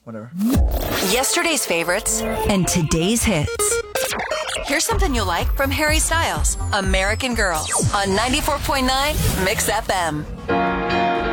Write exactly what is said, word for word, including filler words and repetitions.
whatever. Yesterday's favorites and today's hits. Here's something you'll like from Harry Styles, American Girl, on ninety-four point nine Mix F M.